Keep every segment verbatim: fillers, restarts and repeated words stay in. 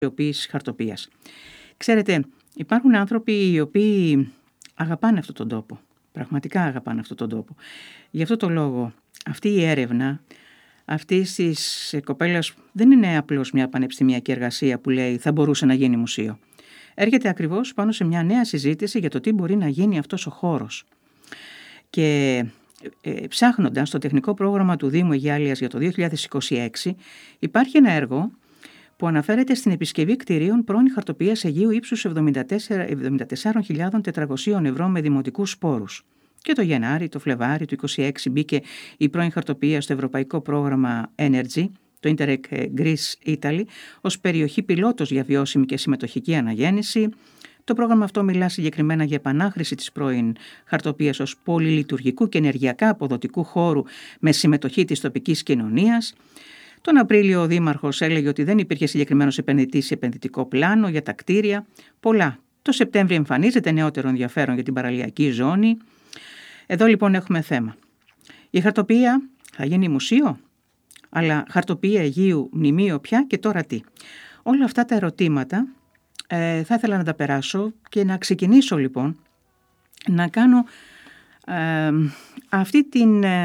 αξιοποίησης χαρτοπίας. Ξέρετε, υπάρχουν άνθρωποι οι οποίοι αγαπάνε αυτόν τον τόπο. Πραγματικά αγαπάνε αυτόν τον τόπο. Γι' αυτό το λόγο αυτή η έρευνα αυτής της κοπέλας δεν είναι απλώς μια πανεπιστημιακή εργασία που λέει θα μπορούσε να γίνει μουσείο. Έρχεται ακριβώς πάνω σε μια νέα συζήτηση για το τι μπορεί να γίνει αυτός ο χώρος. Και ε, ψάχνοντας το τεχνικό πρόγραμμα του Δήμου Αιγιάλειας για το δύο χιλιάδες είκοσι έξι υπάρχει ένα έργο που αναφέρεται στην επισκευή κτηρίων πρώην χαρτοπίας Αιγείου ύψους εβδομήντα τέσσερις χιλιάδες τετρακόσια ευρώ με δημοτικούς σπόρους. Και το Γενάρη, το Φλεβάρι του είκοσι έξι μπήκε η πρώην χαρτοπία στο ευρωπαϊκό πρόγραμμα Energy, το Interreg Greece Italy, ως περιοχή πιλότος για βιώσιμη και συμμετοχική αναγέννηση. Το πρόγραμμα αυτό μιλά συγκεκριμένα για επανάχρηση της πρώην χαρτοπίας ως πολυλειτουργικού και ενεργειακά αποδοτικού χώρου με συμμετοχή της τοπικής κοινωνίας. Τον Απρίλιο ο Δήμαρχος έλεγε ότι δεν υπήρχε συγκεκριμένος επενδυτής ή επενδυτικό πλάνο για τα κτίρια. Πολλά. Το Σεπτέμβριο εμφανίζεται νεότερο ενδιαφέρον για την παραλιακή ζώνη. Εδώ λοιπόν έχουμε θέμα. Η χαρτοπία θα γίνει μουσείο, αλλά χαρτοπία Αιγείου μνημείο πια και τώρα τι. Όλα αυτά τα ερωτήματα ε, θα ήθελα να τα περάσω και να ξεκινήσω λοιπόν να κάνω ε, αυτή την... Ε,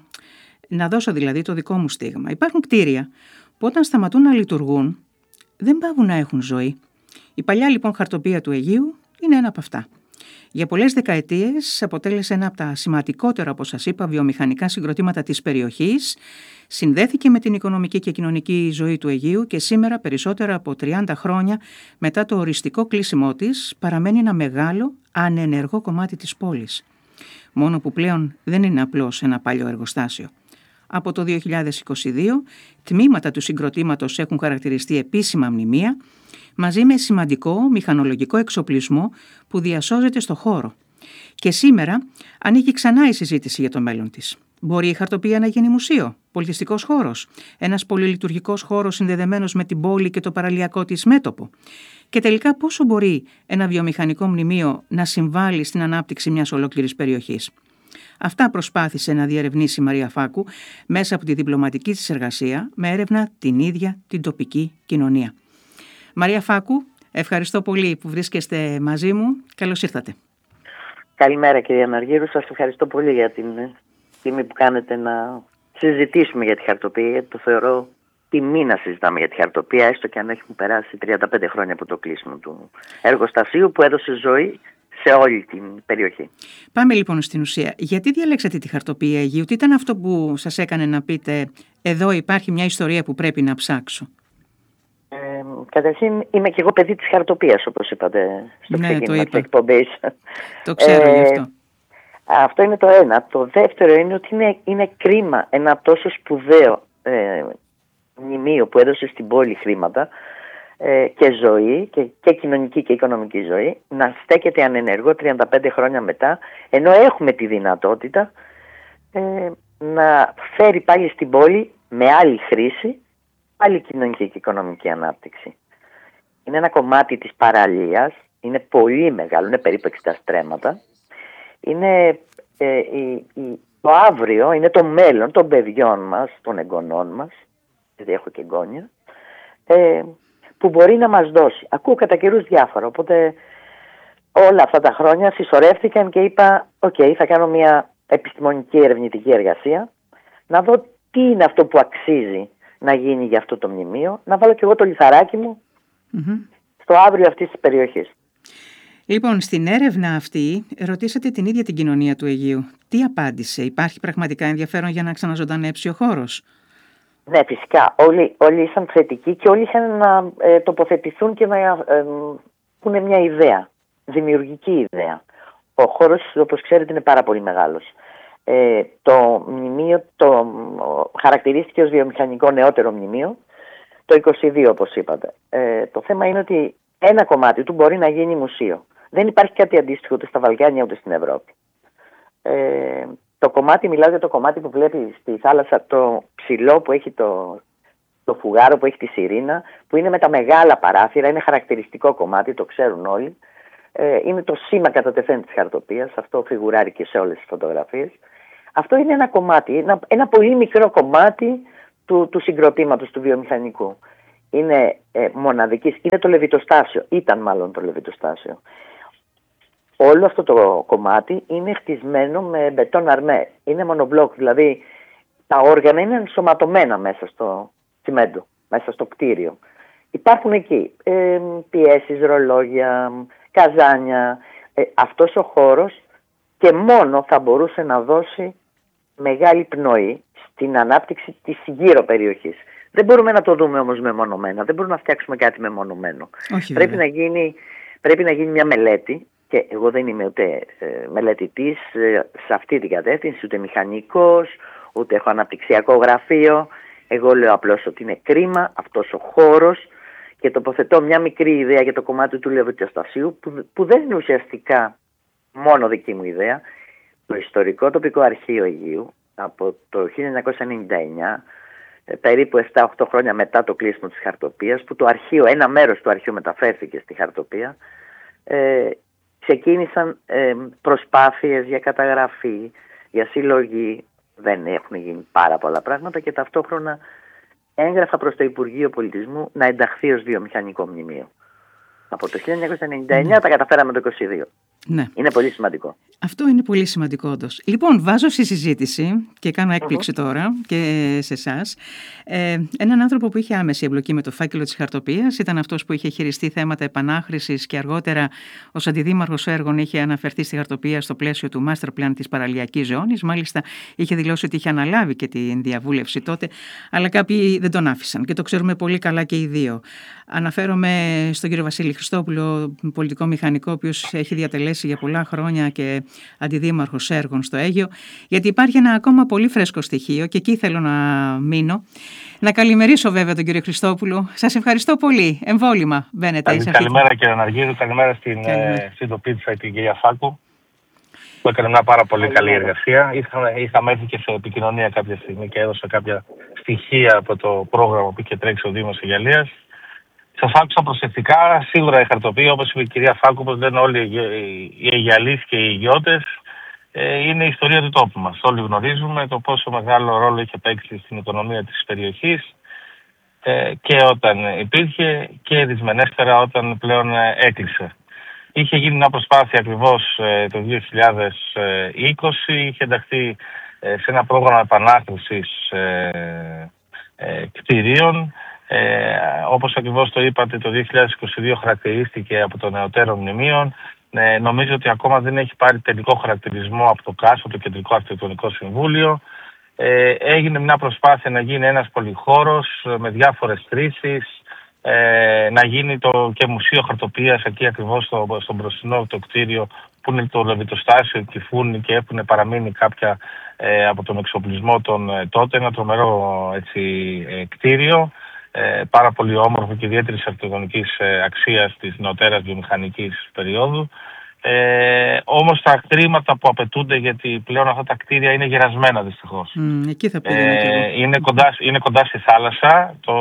να δώσω δηλαδή το δικό μου στίγμα. Υπάρχουν κτίρια που όταν σταματούν να λειτουργούν δεν πάβουν να έχουν ζωή. Η παλιά λοιπόν χαρτοπία του Αιγείου είναι ένα από αυτά. Για πολλές δεκαετίες αποτέλεσε ένα από τα σημαντικότερα, όπως σας είπα, βιομηχανικά συγκροτήματα της περιοχής, συνδέθηκε με την οικονομική και κοινωνική ζωή του Αιγείου και σήμερα, περισσότερα από τριάντα χρόνια μετά το οριστικό κλείσιμό της, παραμένει ένα μεγάλο ανενεργό κομμάτι της πόλης. Μόνο που πλέον δεν είναι απλώς ένα παλιό εργοστάσιο. Από το δύο χιλιάδες είκοσι δύο, τμήματα του συγκροτήματος έχουν χαρακτηριστεί επίσημα μνημεία, μαζί με σημαντικό μηχανολογικό εξοπλισμό που διασώζεται στο χώρο. Και σήμερα ανοίγει ξανά η συζήτηση για το μέλλον της. Μπορεί η χαρτοπία να γίνει μουσείο, πολιτιστικός χώρος, ένας πολυλειτουργικός χώρος συνδεδεμένος με την πόλη και το παραλιακό της μέτωπο. Και τελικά πόσο μπορεί ένα βιομηχανικό μνημείο να συμβάλλει στην ανάπτυξη μιας ολόκληρης περιοχής. Αυτά προσπάθησε να διερευνήσει η Μαρία Φάκου μέσα από τη διπλωματική της εργασία με έρευνα την ίδια την τοπική κοινωνία. Μαρία Φάκου, ευχαριστώ πολύ που βρίσκεστε μαζί μου. Καλώς ήρθατε. Καλημέρα κυρία Μαργύρου, σας ευχαριστώ πολύ για την τιμή που κάνετε να συζητήσουμε για τη χαρτοπία, γιατί το θεωρώ τιμή να συζητάμε για τη χαρτοπία, έστω και αν έχουν περάσει τριάντα πέντε χρόνια από το κλείσιμο του εργοστασίου που έδωσε ζωή σε όλη την περιοχή. Πάμε λοιπόν στην ουσία. Γιατί διαλέξατε τη χαρτοπία Αιγείου, τι ήταν αυτό που σας έκανε να πείτε εδώ υπάρχει μια ιστορία που πρέπει να ψάξω? Ε, καταρχήν είμαι και εγώ παιδί της χαρτοπίας, όπως είπατε στο ναι, ξεκίνημα της εκπομπής. Το ξέρω ε, γι' αυτό. Αυτό είναι το ένα. Το δεύτερο είναι ότι είναι, είναι κρίμα ένα τόσο σπουδαίο ε, μνημείο που έδωσε στην πόλη χρήματα ε, και ζωή και, και κοινωνική και οικονομική ζωή να στέκεται ανενεργό τριάντα πέντε χρόνια μετά, ενώ έχουμε τη δυνατότητα ε, να φέρει πάλι στην πόλη με άλλη χρήση άλλη κοινωνική και οικονομική ανάπτυξη. Είναι ένα κομμάτι της παραλίας, είναι πολύ μεγάλο, είναι περίπου εξήντα στρέμματα. Είναι ε, η, η, το αύριο, είναι το μέλλον των παιδιών μας, των εγγονών μας, γιατί έχω και εγγόνια, ε, που μπορεί να μας δώσει. Ακούω κατά καιρούς διάφορα, οπότε όλα αυτά τα χρόνια συσσωρεύτηκαν και είπα, οκ, okay, θα κάνω μια επιστημονική ερευνητική εργασία, να δω τι είναι αυτό που αξίζει να γίνει για αυτό το μνημείο, να βάλω και εγώ το λιθαράκι μου mm-hmm. στο αύριο αυτής της περιοχής. Λοιπόν, στην έρευνα αυτή ρωτήσατε την ίδια την κοινωνία του Αιγείου. Τι απάντησε? Υπάρχει πραγματικά ενδιαφέρον για να ξαναζωντανέψει ο χώρος? Ναι, φυσικά. Όλοι, όλοι ήσαν θετικοί και όλοι είχαν να ε, τοποθετηθούν και να ε, πούνε μια ιδέα, δημιουργική ιδέα. Ο χώρος, όπως ξέρετε, είναι πάρα πολύ μεγάλος. Ε, το μνημείο το, χαρακτηρίστηκε ως βιομηχανικό νεότερο μνημείο το είκοσι δύο, όπως είπατε. Ε, το θέμα είναι ότι ένα κομμάτι του μπορεί να γίνει μουσείο. Δεν υπάρχει κάτι αντίστοιχο ούτε στα Βαλκάνια ούτε στην Ευρώπη. Ε, το κομμάτι, μιλάω για το κομμάτι που βλέπει στη θάλασσα, το ψηλό που έχει το, το φουγάρο που έχει τη σιρήνα, που είναι με τα μεγάλα παράθυρα, είναι χαρακτηριστικό κομμάτι, το ξέρουν όλοι. Ε, είναι το σήμα κατά τεθέν της χαρτοπίας, αυτό φιγουράρει και σε όλες τις φωτογραφίες. Αυτό είναι ένα κομμάτι, ένα, ένα πολύ μικρό κομμάτι του, του συγκροτήματος του βιομηχανικού. είναι ε, μοναδικής, είναι το Λεβιτοστάσιο, ήταν μάλλον το Λεβιτοστάσιο. Όλο αυτό το κομμάτι είναι χτισμένο με μπετόν αρμέ, είναι μονομπλοκ, δηλαδή τα όργανα είναι ενσωματωμένα μέσα στο τσιμέντο, μέσα στο κτίριο. Υπάρχουν εκεί ε, πιέσεις, ρολόγια, καζάνια. Ε, αυτός ο χώρος και μόνο θα μπορούσε να δώσει μεγάλη πνοή στην ανάπτυξη της γύρω περιοχής. Δεν μπορούμε να το δούμε όμως μεμονωμένα, δεν μπορούμε να φτιάξουμε κάτι μεμονωμένο. Όχι, πρέπει, να γίνει, πρέπει να γίνει μια μελέτη, και εγώ δεν είμαι ούτε ε, μελετητής ε, σε αυτή την κατεύθυνση, ούτε μηχανικός, ούτε έχω αναπτυξιακό γραφείο. Εγώ λέω απλώς ότι είναι κρίμα αυτός ο χώρος και τοποθετώ μια μικρή ιδέα για το κομμάτι του Λεβιτοστασίου που, που δεν είναι ουσιαστικά μόνο δική μου ιδέα. Το Ιστορικό Τοπικό Αρχείο Αιγείου από το χίλια εννιακόσια ενενήντα εννιά, περίπου επτά οκτώ χρόνια μετά το κλείσιμο της χαρτοπίας, που το αρχείο, ένα μέρος του αρχείου μεταφέρθηκε στη χαρτοπία, ε, ξεκίνησαν ε, προσπάθειες για καταγραφή, για συλλογή. Δεν έχουν γίνει πάρα πολλά πράγματα και ταυτόχρονα έγγραφα προς το Υπουργείο Πολιτισμού να ενταχθεί ως βιομηχανικό μνημείο. Από το χίλια εννιακόσια ενενήντα εννιά ναι. τα καταφέραμε το είκοσι δύο. Ναι. Είναι πολύ σημαντικό. Αυτό είναι πολύ σημαντικό όντως. Λοιπόν, βάζω στη συζήτηση και κάνω έκπληξη mm-hmm. τώρα και σε εσάς ε, έναν άνθρωπο που είχε άμεση εμπλοκή με το φάκελο της χαρτοπίας. Ήταν αυτός που είχε χειριστεί θέματα επανάχρησης και αργότερα ως αντιδήμαρχος έργων είχε αναφερθεί στη χαρτοπία στο πλαίσιο του master plan της παραλιακής ζώνης. Μάλιστα είχε δηλώσει ότι είχε αναλάβει και την διαβούλευση τότε, αλλά κάποιοι δεν τον άφησαν και το ξέρουμε πολύ καλά και οι δύο. Αναφέρομαι στον κύριο Βασίλη Χριστόπουλο, πολιτικό μηχανικό, ο οποίος έχει διατελέσει για πολλά χρόνια και αντιδήμαρχος έργων στο Αίγαιο, γιατί υπάρχει ένα ακόμα πολύ φρέσκο στοιχείο και εκεί θέλω να μείνω. Να καλημερίσω βέβαια τον κύριο Χριστόπουλο. Σας ευχαριστώ πολύ. Εμβόλυμα μπαίνετε. Καλη, καλημέρα αυτή... κύριε Ναργύρου, καλημέρα στην συντοπίτησα την κυρία Φάκου, που έκανε μια πάρα πολύ καλή εργασία. Είχαμε, είχαμε έρθει και σε επικοινωνία κάποια στιγμή και έδωσα κάποια στοιχεία από το πρόγραμμα που είχε τρέξει ο Δήμος Αιγαλίας. Σας άκουσα προσεκτικά. Σίγουρα η χαρτοπία, όπως είπε η κυρία Φάκου, όπως λένε όλοι οι Αιγιαλείς και οι Αιγιώτες, είναι η ιστορία του τόπου μας. Όλοι γνωρίζουμε το πόσο μεγάλο ρόλο είχε παίξει στην οικονομία της περιοχής και όταν υπήρχε και δυσμενέστερα όταν πλέον έκλεισε. Είχε γίνει μια προσπάθεια ακριβώς το δύο χιλιάδες είκοσι, είχε ενταχθεί σε ένα πρόγραμμα επανάχρησης κτηρίων. Ε, όπως ακριβώς το είπατε, το δύο χιλιάδες είκοσι δύο χαρακτηρίστηκε από το νεωτέρων μνημείων. Ε, νομίζω ότι ακόμα δεν έχει πάρει τελικό χαρακτηρισμό από το ΚΑΣ, το Κεντρικό Αρχιτεκτονικό Συμβούλιο. Ε, έγινε μια προσπάθεια να γίνει ένας πολυχώρος με διάφορες χρήσεις, ε, να γίνει το και μουσείο χαρτοπίας εκεί ακριβώς στο, στο μπροστινό το κτίριο που είναι το Λεβιτοστάσιο, η Κυφούνη και έχουν παραμείνει κάποια ε, από τον εξοπλισμό των ε, τότε, ένα τρομερό έτσι, ε, κτίριο. Ε, πάρα πολύ όμορφο και ιδιαίτερης αρχιτεκτονικής ε, αξίας της νεωτέρας βιομηχανικής περίοδου. Ε, όμως τα χρήματα που απαιτούνται, γιατί πλέον αυτά τα κτίρια είναι γερασμένα δυστυχώς. Mm, εκεί θα πήγαινα και εγώ. Είναι κοντά, είναι κοντά στη θάλασσα. Το,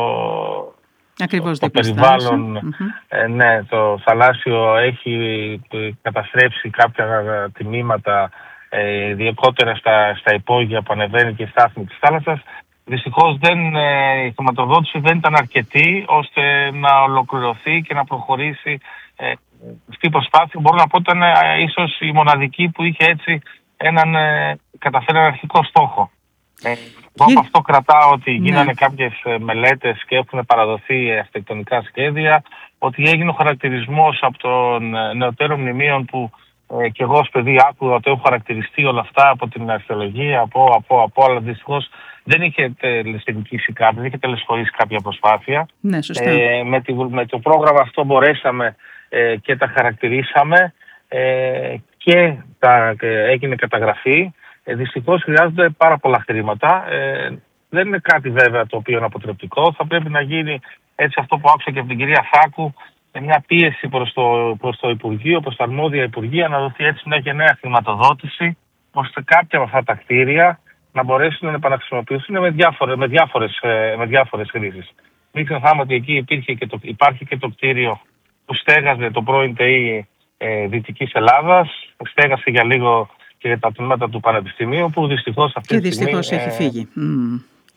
Ακριβώς το, το περιβάλλον, mm-hmm. ε, ναι, το θαλάσσιο έχει καταστρέψει κάποια τιμήματα, ε, ειδικότερα στα, στα υπόγεια που ανεβαίνει και η στάθμη της θάλασσας. Δυστυχώς δεν, ε, η χρηματοδότηση δεν ήταν αρκετή ώστε να ολοκληρωθεί και να προχωρήσει ε, αυτή η προσπάθεια. Μπορώ να πω ότι ήταν ε, ίσως η μοναδική που είχε έτσι έναν ε, καταφέρει ένα αρχικό στόχο. Ε, από αυτό κρατάω ότι γίνανε ναι. κάποιες ε, μελέτες και έχουν παραδοθεί αρχιτεκτονικά σχέδια, ότι έγινε ο χαρακτηρισμός από τον ε, νεωτέρων μνημείων που ε, και εγώ ως παιδί άκουγα ότι έχω χαρακτηριστεί όλα αυτά από την αρχαιολογία, από, από, από, αλλά δυστυχώς δεν είχε τελεστερικήσει κάποιο, δεν είχε τελεσφορήσει κάποια προσπάθεια. Ναι, σωστά. Ε, με, τη, με το πρόγραμμα αυτό μπορέσαμε ε, και τα χαρακτηρίσαμε ε, και τα, ε, έγινε καταγραφή. Ε, δυστυχώς χρειάζονται πάρα πολλά χρήματα. Ε, δεν είναι κάτι βέβαια το οποίο είναι αποτρεπτικό. Θα πρέπει να γίνει έτσι αυτό που άκουσα και από την κυρία Φάκου, μια πίεση προς το, προς το Υπουργείο, προς τα αρμόδια Υπουργεία, να δοθεί έτσι μια γενναία χρηματοδότηση, ώστε κάποια από αυτά τα κτίρια να μπορέσουν να επαναχρησιμοποιηθούν με διάφορες, με διάφορες, με διάφορες χρήσεις. Μην ξεχνάμε ότι εκεί υπήρχε και το, υπάρχει και το κτίριο που στέγαζε το πρώην ΤΕΗ ε, Δυτικής Ελλάδας, στέγασε για λίγο και τα τμήματα του Πανεπιστημίου, που δυστυχώς αυτή και τη στιγμή... δυστυχώς έχει ε, φύγει. Mm.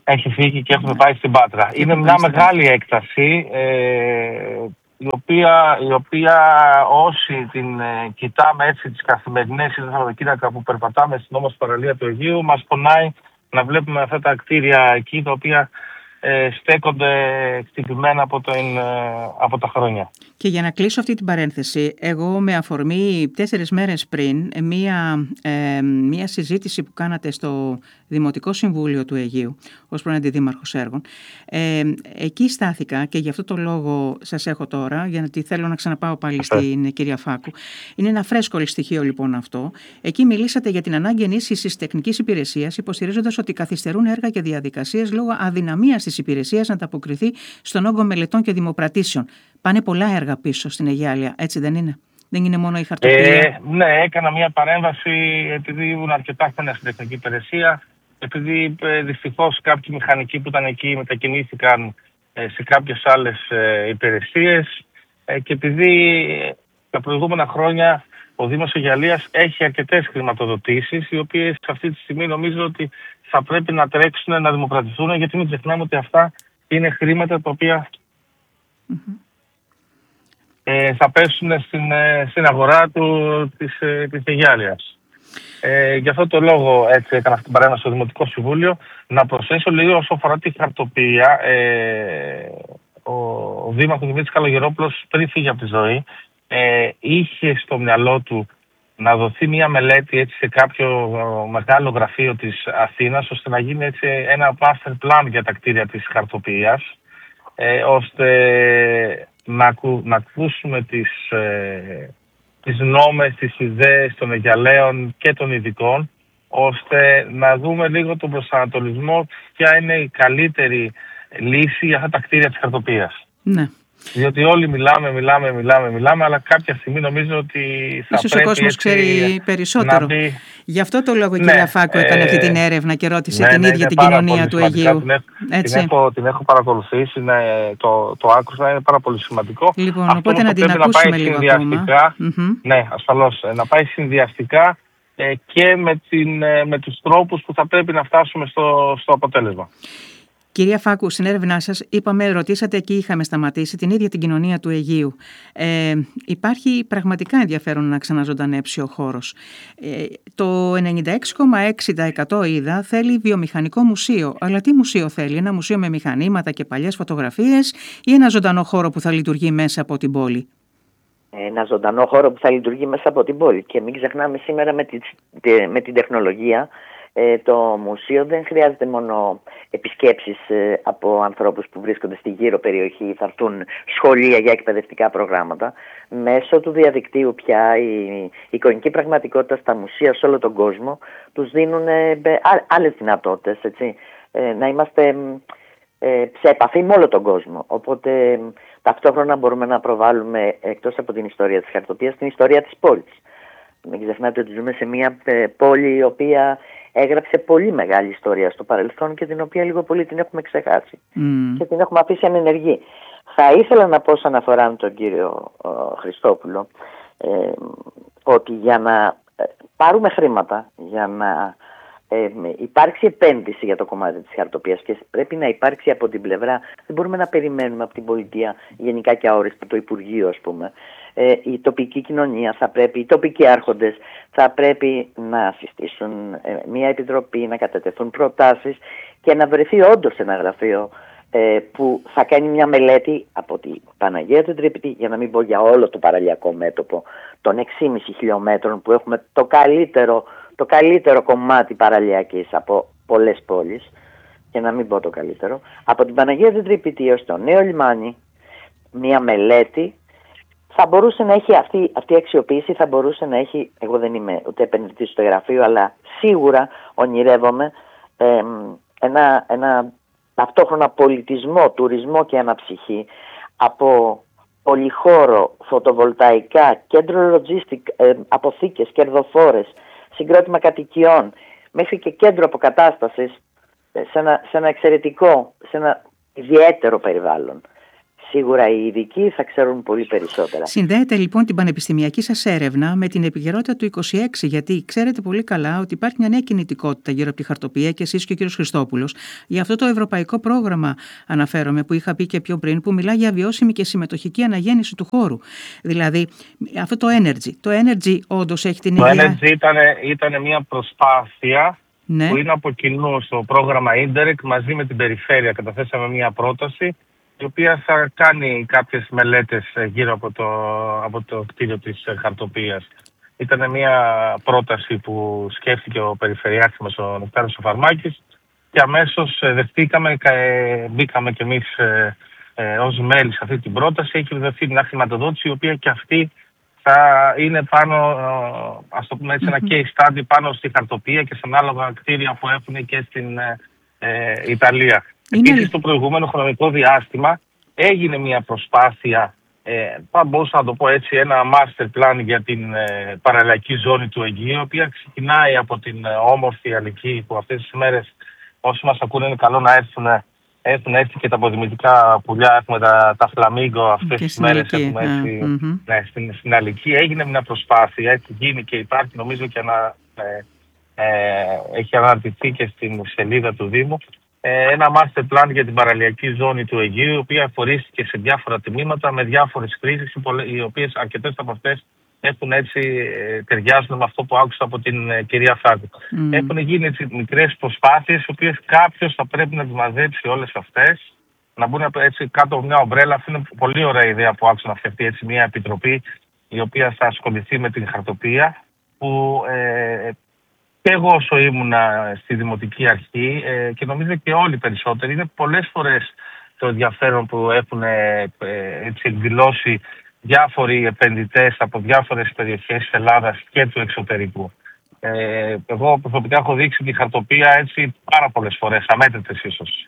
έχει φύγει και έχουμε πάει στην Πάτρα. Και είναι μια μεγάλη έκταση, ε, η, οποία, η οποία όσοι την ε, κοιτάμε έτσι τις καθημερινές ή τα Σαββατοκύριακα που περπατάμε στην όμορφη παραλία του Αιγείου, μας πονάει να βλέπουμε αυτά τα κτίρια εκεί, τα οποία ε, στέκονται χτυπημένα από, το, ε, από τα χρόνια. Και για να κλείσω αυτή την παρένθεση, εγώ με αφορμή τέσσερις μέρες πριν μία, ε, μία συζήτηση που κάνατε στο Δημοτικό Συμβούλιο του Αιγείου ως πρώην Αντιδήμαρχος Έργων, ε, εκεί στάθηκα και γι' αυτό το λόγο σας έχω τώρα, γιατί θέλω να ξαναπάω πάλι στην κυρία Φάκου. Είναι ένα φρέσκο στοιχείο λοιπόν αυτό. Εκεί μιλήσατε για την ανάγκη ενίσχυσης τεχνικής υπηρεσίας, υποστηρίζοντας ότι καθυστερούν έργα και διαδικασίες λόγω αδυναμίας της υπηρεσίας να ανταποκριθεί στον όγκο μελετών και δημοπρατήσεων. Πάνε πολλά έργα πίσω στην Αιγιάλεια, έτσι δεν είναι? Δεν είναι μόνο η χαρτοπία. Ε, ναι, έκανα μια παρέμβαση επειδή ήμουν αρκετά χρόνια στην τεχνική υπηρεσία. Επειδή ε, δυστυχώς κάποιοι μηχανικοί που ήταν εκεί μετακινήθηκαν ε, σε κάποιες άλλες ε, υπηρεσίες ε, και επειδή ε, τα προηγούμενα χρόνια ο Δήμος Αιγιαλίας έχει αρκετές χρηματοδοτήσεις, οι οποίες αυτή τη στιγμή νομίζω ότι θα πρέπει να τρέξουν, να δημοκρατηθούν, γιατί μην ξεχνάμε ότι αυτά είναι χρήματα τα οποία mm-hmm. ε, θα πέσουν στην, ε, στην αγορά του, της, ε, της Αιγιάλειας. Ε, γι' αυτό το λόγο έτσι έκανα αυτή την παρέμβαση στο Δημοτικό Συμβούλιο. Να προσθέσω λίγο όσο αφορά τη χαρτοπία. Ε, ο, ο Δήμαρχος Δημήτρης Καλογερόπουλος πριν φύγει από τη ζωή ε, είχε στο μυαλό του να δοθεί μια μελέτη έτσι, σε κάποιο μεγάλο γραφείο της Αθήνας, ώστε να γίνει έτσι, ένα master plan για τα κτίρια της χαρτοπίας, ε, ώστε να, ακου, να ακούσουμε τις... Ε, τις νόμες, τις ιδέες των Αιγιαλέων και των ειδικών, ώστε να δούμε λίγο τον προσανατολισμό ποια είναι η καλύτερη λύση για αυτά τα κτίρια της χαρτοπίας. Ναι. Διότι όλοι μιλάμε, μιλάμε, μιλάμε, μιλάμε, αλλά κάποια στιγμή νομίζω ότι θα ίσως πρέπει ο κόσμος ξέρει περισσότερο. Μπει... Γι' αυτό το λόγο η ναι, κυρία Φάκου έκανε ε... αυτή την έρευνα και ρώτησε ναι, την ναι, ίδια την κοινωνία του Αιγείου. Την, έχω, την, έχω, την έχω παρακολουθήσει, ναι, το, το άκουσα, είναι πάρα πολύ σημαντικό. Λοιπόν, αυτό οπότε να την ακούσουμε λίγο ακόμα. Mm-hmm. Ναι, ασφαλώς, να πάει συνδυαστικά ε, και με, την, ε, με τους τρόπους που θα πρέπει να φτάσουμε στο, στο αποτέλεσμα. Κυρία Φάκου, στην έρευνά σας είπαμε, ρωτήσατε, εκεί είχαμε σταματήσει, την ίδια την κοινωνία του Αιγείου. Ε, υπάρχει πραγματικά ενδιαφέρον να ξαναζωντανέψει ο χώρος. Ε, το ενενήντα έξι κόμμα έξι τοις εκατό είδα θέλει βιομηχανικό μουσείο. Αλλά τι μουσείο θέλει? Ένα μουσείο με μηχανήματα και παλιές φωτογραφίες ή ένα ζωντανό χώρο που θα λειτουργεί μέσα από την πόλη? Ένα ζωντανό χώρο που θα λειτουργεί μέσα από την πόλη. Και μην ξεχνάμε σήμερα με, τη, με την τεχνολογία, ε, το μουσείο δεν χρειάζεται μόνο επισκέψεις ε, από ανθρώπους που βρίσκονται στη γύρω περιοχή, θα έρθουν σχολεία για εκπαιδευτικά προγράμματα. Μέσω του διαδικτύου πια η, η εικονική πραγματικότητα στα μουσεία σε όλο τον κόσμο τους δίνουν ε, άλλες δυνατότητες, έτσι, ε, να είμαστε ε, σε επαφή με όλο τον κόσμο. Οπότε ε, ταυτόχρονα μπορούμε να προβάλλουμε, εκτός από την ιστορία της χαρτοπίας, την ιστορία της πόλης. Μην ξεχνάτε ότι ζούμε σε μια ε, πόλη η οποία έγραψε πολύ μεγάλη ιστορία στο παρελθόν και την οποία λίγο πολύ την έχουμε ξεχάσει mm. και την έχουμε αφήσει ανενεργή. Θα ήθελα να πω, όσον αφορά τον κύριο ο, Χριστόπουλο, ε, ότι για να ε, πάρουμε χρήματα, για να ε, υπάρξει επένδυση για το κομμάτι της χαρτοπίας, και πρέπει να υπάρξει από την πλευρά, δεν μπορούμε να περιμένουμε από την πολιτεία γενικά και αόριστα, το Υπουργείο ας πούμε, ε, η τοπική κοινωνία θα πρέπει, οι τοπικοί άρχοντες θα πρέπει να συστήσουν ε, μια επιτροπή, να κατατεθούν προτάσεις και να βρεθεί όντως ένα γραφείο ε, που θα κάνει μια μελέτη από την Παναγία του Τρίπητη, για να μην πω για όλο το παραλιακό μέτωπο των έξι κόμμα πέντε χιλιόμετρων που έχουμε το καλύτερο, το καλύτερο κομμάτι παραλιακής από πολλές πόλεις, και να μην πω το καλύτερο, από την Παναγία του Τρίπητη έως το νέο λιμάνι, μια μελέτη θα μπορούσε να έχει αυτή, αυτή η αξιοποίηση, θα μπορούσε να έχει, εγώ δεν είμαι ούτε επενδυτής στο γραφείο, αλλά σίγουρα ονειρεύομαι ε, ένα, ένα ταυτόχρονα πολιτισμό, τουρισμό και αναψυχή από πολυχώρο, φωτοβολταϊκά, κέντρο logistic, ε, αποθήκες, κερδοφόρες, συγκρότημα κατοικιών, μέχρι και κέντρο αποκατάστασης σε ένα, σε ένα εξαιρετικό, σε ένα ιδιαίτερο περιβάλλον. σίγουρα οι ειδικοί θα ξέρουν πολύ περισσότερα. Συνδέεται λοιπόν την πανεπιστημιακή σας έρευνα με την επικαιρότητα του είκοσι έξι, γιατί ξέρετε πολύ καλά ότι υπάρχει μια νέα κινητικότητα γύρω από τη χαρτοπία και εσείς και ο κύριος Χριστόπουλος. Για αυτό το ευρωπαϊκό πρόγραμμα αναφέρομαι, που είχα πει και πιο πριν, που μιλά για βιώσιμη και συμμετοχική αναγέννηση του χώρου. Δηλαδή αυτό το Energy. Το Energy όντως έχει την ίδια. Το ίδια... Energy ήταν, ήταν μια προσπάθεια, ναι, που είναι από κοινού στο πρόγραμμα Ίντερεκ μαζί με την περιφέρεια. Καταθέσαμε μια πρόταση, η οποία θα κάνει κάποιες μελέτες γύρω από το, από το κτίριο της χαρτοπίας. Ήταν μια πρόταση που σκέφτηκε ο Περιφερειάρχης μας, ο Νεκτάριος Φαρμάκης, και αμέσως δεχτήκαμε, μπήκαμε κι εμείς ε, ε, ως μέλη σε αυτή την πρόταση. Έχει δοθεί μια χρηματοδότηση, η οποία και αυτή θα είναι πάνω, ας το πούμε έτσι, ένα case study πάνω στη χαρτοπία και σε ανάλογα κτίρια που έχουν και στην ε, Ιταλία. Είναι... Επίσης, στο προηγούμενο χρονικό διάστημα έγινε μια προσπάθεια, ε, μπορούσα να το πω έτσι, ένα master plan για την ε, παραλιακή ζώνη του Αιγαίου, η οποία ξεκινάει από την ε, όμορφη Αλική, που αυτές τις μέρες όσοι μας ακούνε είναι καλό να έρθουν, έρθουν έτσι και τα αποδημητικά πουλιά, έχουμε τα, τα φλαμίγκο αυτές τις μέρες, έχουμε έτσι, yeah. mm-hmm. ναι, στην, στην Αλική. Έγινε μια προσπάθεια, έχει γίνει και υπάρχει νομίζω και ανα, ε, ε, έχει αναρτηθεί και στην σελίδα του Δήμου, ένα master plan για την παραλιακή ζώνη του Αιγαίου, η οποία αφορίστηκε σε διάφορα τμήματα με διάφορες χρήσεις, οι οποίες αρκετές από αυτές έχουν έτσι, ταιριάζουν με αυτό που άκουσα από την ε, κυρία Φάκου. Mm. Έχουν γίνει έτσι μικρές προσπάθειες, οι οποίες κάποιος θα πρέπει να τις μαζέψει όλες αυτές, να μπουν έτσι κάτω από μια ομπρέλα. Αυτή είναι πολύ ωραία ιδέα που άκουσα, να φτιαχτεί έτσι μια επιτροπή, η οποία θα ασχοληθεί με την χαρτοπία, που ε, και εγώ όσο ήμουνα στη Δημοτική Αρχή ε, και νομίζω και όλοι περισσότεροι, είναι πολλές φορές το ενδιαφέρον που έχουν ε, ε, έτσι εκδηλώσει διάφοροι επενδυτές από διάφορες περιοχές της Ελλάδας και του εξωτερικού. Ε, εγώ προσωπικά έχω δείξει τη χαρτοπία έτσι πάρα πολλές φορές, αμέτρητες ίσως.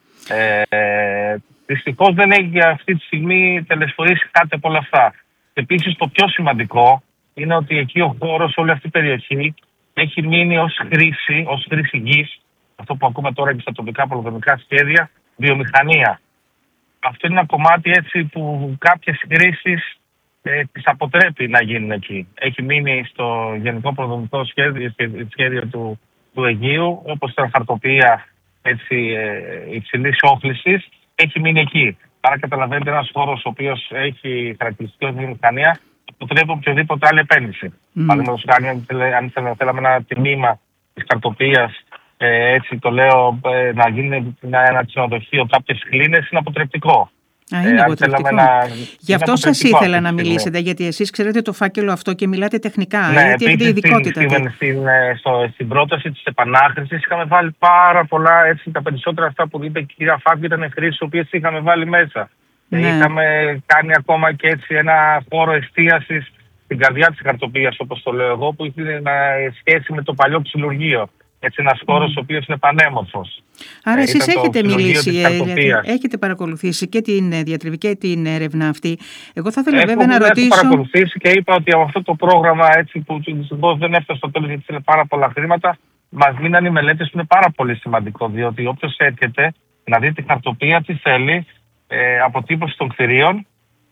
Ε, δυστυχώς δεν έχει αυτή τη στιγμή τελεσφορήσει κάτι από όλα αυτά. Επίσης το πιο σημαντικό είναι ότι εκεί ο χώρος, όλη αυτή η περιοχή, έχει μείνει ως χρήση, ως χρήση γης, αυτό που ακούμε τώρα και στα τοπικά πολυδομικά σχέδια, βιομηχανία. Αυτό είναι ένα κομμάτι έτσι που κάποιες χρήσεις ε, τις αποτρέπει να γίνουν εκεί. Έχει μείνει στο γενικό πολυδομικό σχέδιο, σχέδιο του, του Αιγαίου, όπως ήταν χαρτοπία έτσι, ε, υψηλής όχλησης, έχει μείνει εκεί. Άρα καταλαβαίνετε, ένας χώρος ο οποίος έχει χαρακτηριστική ως βιομηχανία, αποτρέπει οποιοδήποτε άλλη επένδυση. Mm. Παραδείγματος χάρη, αν θέλαμε ένα τμήμα της χαρτοπίας, ε, έτσι το λέω, ε, να γίνει ένα, ένα ξενοδοχείο, κάποιες κλίνες, είναι αποτρεπτικό. Α, είναι ε, αποτρεπτικό. Να... Γι' αυτό σας ήθελα να μιλήσετε, γιατί εσείς ξέρετε το φάκελο αυτό και μιλάτε τεχνικά, ναι, γιατί έχετε ειδικότητα. Στην, στην, στην, στο, στην πρόταση της επανάχρησης είχαμε βάλει πάρα πολλά, έτσι, τα περισσότερα αυτά που είπε η κυρία Φάκου ήταν χρήσεις, τις οποίες είχαμε βάλει μέσα. Ναι. Είχαμε κάνει ακόμα και έτσι ένα χώρο εστίασης στην καρδιά της χαρτοπίας, όπως το λέω εγώ, που είχε σχέση με το παλιό ξυλουργείο. Έτσι, ένας χώρος mm. ο οποίος είναι πανέμορφος. Άρα, ε, εσείς έχετε μιλήσει, ε, έχετε παρακολουθήσει και την διατριβική και την έρευνα αυτή. Εγώ θα ήθελα βέβαια να ρωτήσω. Έχω παρακολουθήσει και είπα ότι από αυτό το πρόγραμμα, έτσι, που δυστυχώς δεν έφτασε στο τέλος γιατί είναι πάρα πολλά χρήματα, μας μείναν οι μελέτες που είναι πάρα πολύ σημαντικό. Διότι όποιος έρχεται να δει τη χαρτοπία, τι θέλει, ε, αποτύπωση των κτηρίων,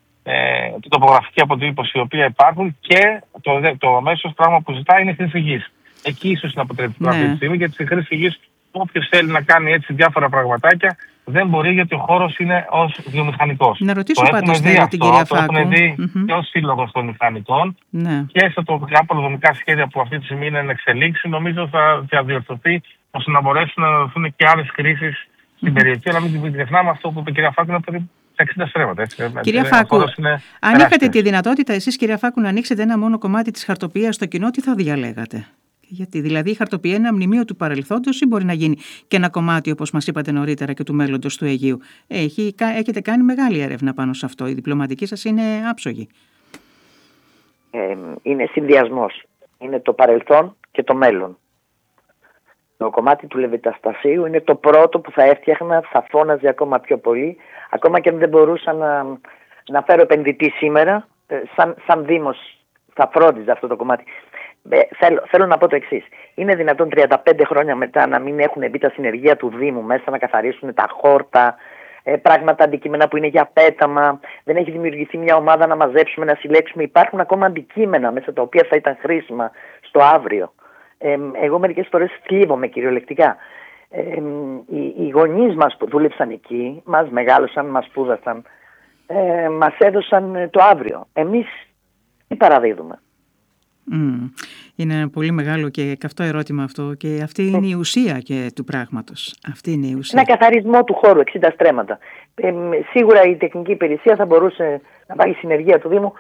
ε, την τοπογραφική αποτύπωση η οποία υπάρχουν και το, το αμέσως πράγμα που ζητάει είναι η χρήση γης. Εκεί ίσως είναι αποτρεπτικό αυτή τη στιγμή, γιατί στη χρήση γης όποιος θέλει να κάνει έτσι διάφορα πραγματάκια δεν μπορεί, γιατί ο χώρος είναι ως βιομηχανικός. Να ρωτήσω πάντως θέλω την κυρία Φάκου. Το έχουν δει mm-hmm. και ως σύλλογος των μηχανικών ναι. και στα τοπικά πολυδομικά σχέδια που αυτή τη στιγμή είναι εν εξελίξη. Νομίζω θα, θα διορθωθεί ώστε να μπορέσουν να δοθούν και άλλες χρήσεις στην mm-hmm. περιοχή. Αλλά μην ξεχνάμε αυτό που είπε η κυρία Φάκου, είναι περίπου εξήντα στρέμματα. Έτσι. Κυρία Φάκου, αν είχατε τη δυνατότητα εσείς, κυρία Φάκου, να ανοίξετε ένα μόνο κομμάτι της χαρτοπίας στο κοινό, τι θα διαλέγατε? Γιατί δηλαδή η χαρτοπία είναι ένα μνημείο του παρελθόντος ή μπορεί να γίνει και ένα κομμάτι, όπως μας είπατε νωρίτερα, και του μέλλοντος του Αιγαίου? Έχει, έχετε κάνει μεγάλη έρευνα πάνω σε αυτό. Η διπλωματική σας είναι άψογη. Ε, είναι συνδυασμός. Είναι το παρελθόν και το μέλλον. Το κομμάτι του Λεβιταστασίου είναι το πρώτο που θα έφτιαχνα, θα φώναζε ακόμα πιο πολύ, ακόμα και αν δεν μπορούσα να, να φέρω επενδυτή σήμερα, σαν, σαν Δήμος θα φρόντιζα αυτό το κομμάτι. Ε, θέλω, θέλω να πω το εξής. Είναι δυνατόν τριάντα πέντε χρόνια μετά να μην έχουν μπει τα συνεργεία του Δήμου μέσα να καθαρίσουν τα χόρτα, ε, πράγματα, αντικείμενα που είναι για πέταμα. Δεν έχει δημιουργηθεί μια ομάδα να μαζέψουμε, να συλλέξουμε. Υπάρχουν ακόμα αντικείμενα μέσα τα οποία θα ήταν χρήσιμα στο αύριο. Ε, εγώ μερικές φορές θλίβομαι κυριολεκτικά. Ε, οι, οι γονείς μας που δούλεψαν εκεί, μας μεγάλωσαν, μας σπούδασαν, ε, μας έδωσαν το αύριο. Εμείς τι παραδίδουμε? Mm. Είναι ένα πολύ μεγάλο και καυτό ερώτημα αυτό, και αυτή είναι η ουσία και του πράγματος. Αυτή είναι η ουσία. Ένα καθαρισμό του χώρου, εξήντα στρέμματα. Ε, σίγουρα η τεχνική υπηρεσία θα μπορούσε να πάει συνεργεία του Δήμου.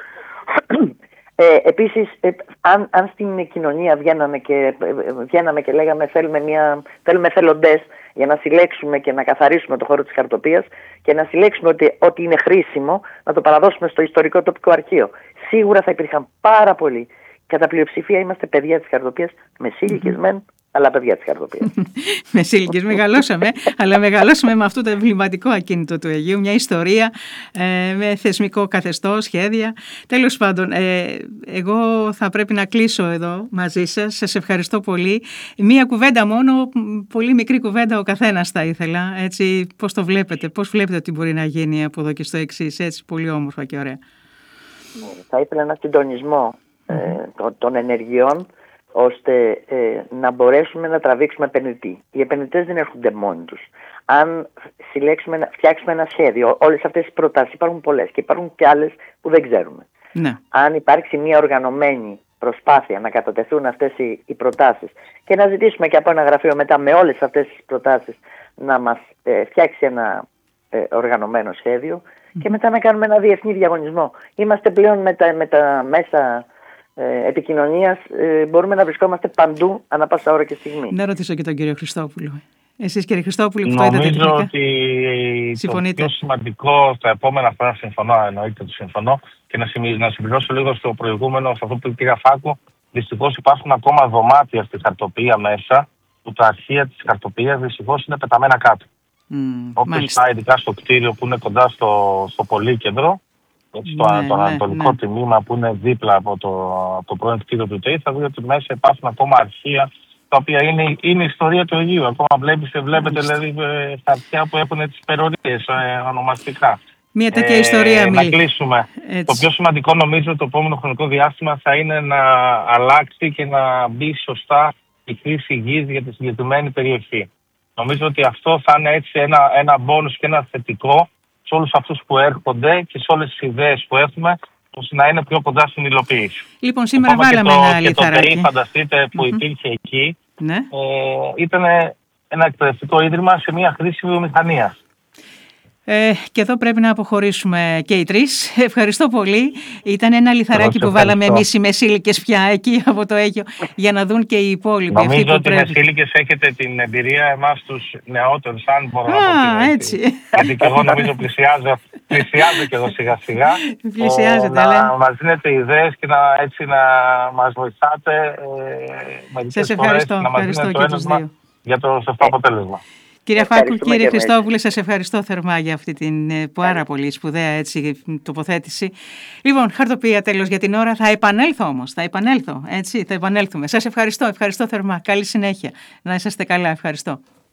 Ε, επίσης, ε, αν, αν στην κοινωνία βγαίναμε και, ε, βγαίναμε και λέγαμε θέλουμε, μια, θέλουμε θελοντές για να συλλέξουμε και να καθαρίσουμε το χώρο της χαρτοπίας και να συλλέξουμε ότι, ότι είναι χρήσιμο, να το παραδώσουμε στο ιστορικό τοπικό αρχείο. Σίγουρα θα υπήρχαν πάρα πολλοί. Κατά πλειοψηφία είμαστε παιδιά της χαρτοπίας, μεσήλικες μεν, αλλά παιδιά της χαρτοπίας. Μεσήλικες μεγαλώσαμε, αλλά μεγαλώσαμε με αυτό το εμβληματικό ακίνητο του Αιγείου, μια ιστορία ε, με θεσμικό καθεστώς, σχέδια. Τέλος πάντων, ε, εγώ θα πρέπει να κλείσω εδώ μαζί σας. Σας ευχαριστώ πολύ. Μία κουβέντα μόνο, πολύ μικρή κουβέντα ο καθένας θα ήθελα. Έτσι, πώς το βλέπετε, πώς βλέπετε ότι μπορεί να γίνει από εδώ και στο εξής, έτσι πολύ όμορφα και ωραία. Θα ήθελα ένα συντονισμό ε, των, των ενεργειών, ώστε ε, να μπορέσουμε να τραβήξουμε επενδυτή. Οι επενδυτές δεν έρχονται μόνοι τους. Αν συλλέξουμε, φτιάξουμε ένα σχέδιο, όλες αυτές τις προτάσεις, υπάρχουν πολλές και υπάρχουν και άλλες που δεν ξέρουμε. Ναι. Αν υπάρξει μια οργανωμένη προσπάθεια να κατατεθούν αυτές οι, οι προτάσεις και να ζητήσουμε και από ένα γραφείο μετά με όλες αυτές τις προτάσεις να μας ε, φτιάξει ένα ε, οργανωμένο σχέδιο mm. και μετά να κάνουμε ένα διεθνή διαγωνισμό. Είμαστε πλέον με τα, με τα μέσα Ε, επικοινωνίας, ε, μπορούμε να βρισκόμαστε παντού ανά πάσα ώρα και στιγμή. Να ρωτήσω και τον κύριο Χριστόπουλο. Εσείς, κύριε Χριστόπουλο, που το είδατε τεχνικά. Νομίζω ότι συμφωνείτε? Το πιο σημαντικό στα επόμενα χρόνια, συμφωνώ, εννοείται το συμφωνώ, και να, συμ, να συμπληρώσω λίγο στο προηγούμενο, σε αυτό που είπε η κυρία Φάκο. Δυστυχώς υπάρχουν ακόμα δωμάτια στη χαρτοπία μέσα, που τα αρχεία της χαρτοπίας δυστυχώς είναι πεταμένα κάτω. Mm, Όπως τα ειδικά στο κτίριο που είναι κοντά στο, στο Πολύκεντρο, στο ναι, το ανατολικό ναι, τμήμα που είναι δίπλα από το, το πρώην κτίριο του ΤΕΙ, θα δείτε ότι μέσα υπάρχουν ακόμα αρχεία τα οποία είναι, είναι η ιστορία του Αιγείου. Ακόμα βλέπετε, βλέπετε δηλαδή στα αρχεία που έχουν τις υπερορίες ε, ονομαστικά. Μια τέτοια ε, ιστορία να κλείσουμε. Έτσι. Το πιο σημαντικό νομίζω το επόμενο χρονικό διάστημα θα είναι να αλλάξει και να μπει σωστά η χρήση γης για τη συγκεκριμένη περιοχή. Νομίζω ότι αυτό θα είναι έτσι ένα, ένα μπόνους και ένα θετικό σε όλους αυτούς που έρχονται και σε όλες τις ιδέες που έχουμε, ώστε να είναι πιο κοντά στην υλοποίηση. Λοιπόν, σήμερα ακόμα βάλαμε και το, ένα λιθαράκι. Και το ΤΕΙ, φανταστείτε, που mm-hmm. υπήρχε εκεί, ναι. ε, ήταν ένα εκπαιδευτικό ίδρυμα σε μια χρήση βιομηχανία. Ε, και εδώ πρέπει να αποχωρήσουμε και οι τρεις. Ευχαριστώ πολύ. Ήταν ένα λιθαράκι που βάλαμε εμείς οι μεσήλικες πια εκεί από το Αίγιο, για να δουν και οι υπόλοιποι. Νομίζω ότι οι μεσήλικες έχετε την εμπειρία, εμάς τους νεότερους, αν μπορώ να το πω έτσι. Γιατί και εγώ νομίζω πλησιάζω, πλησιάζω και εγώ σιγά σιγά. Πλησιάζετε, να αλλά... μας δίνετε ιδέες και να, έτσι, να μας βοηθάτε ε, σας ευχαριστώ, να μας ευχαριστώ δίνετε το ένασμα για το σωστό αποτέλεσμα. Κύριε Φάκου, κύριε Χριστόπουλε, σας ευχαριστώ θερμά για αυτή την πάρα πολύ σπουδαία έτσι, τοποθέτηση. Λοιπόν, χαρτοπία τέλος για την ώρα. Θα επανέλθω όμως, θα επανέλθω, έτσι, θα επανέλθουμε. Σας ευχαριστώ, ευχαριστώ θερμά. Καλή συνέχεια. Να είσαστε καλά, ευχαριστώ.